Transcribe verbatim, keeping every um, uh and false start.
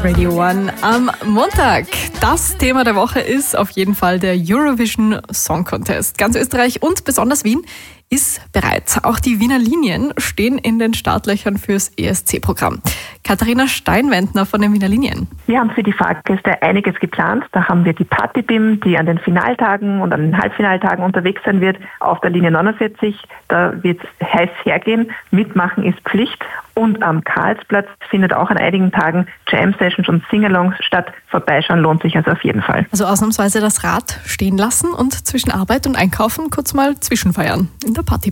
Radio One am Montag. Das Thema der Woche ist auf jeden Fall der Eurovision Song Contest. Ganz Österreich und besonders Wien ist bereit. Auch die Wiener Linien stehen in den Startlöchern fürs E S C-Programm. Katharina Steinwendner von den Wiener Linien. Wir haben für die Fahrgäste einiges geplant. Da haben wir die Party-B I M, die an den Finaltagen und an den Halbfinaltagen unterwegs sein wird, auf der Linie neunundvierzig. Da wird es heiß hergehen. Mitmachen ist Pflicht. Und am Karlsplatz findet auch an einigen Tagen Jam-Sessions und Singalongs statt. Vorbeischauen lohnt sich also auf jeden Fall. Also ausnahmsweise das Rad stehen lassen und zwischen Arbeit und Einkaufen kurz mal zwischenfeiern in der Party-B I M.